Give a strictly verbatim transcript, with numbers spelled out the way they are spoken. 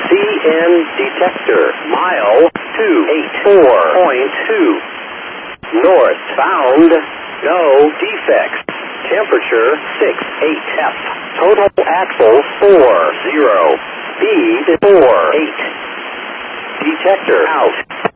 C N detector. Mile two eighty-four point two. North bound. No defects. Temperature six eight F. Total axle four zero. Speed four eight. Detector out.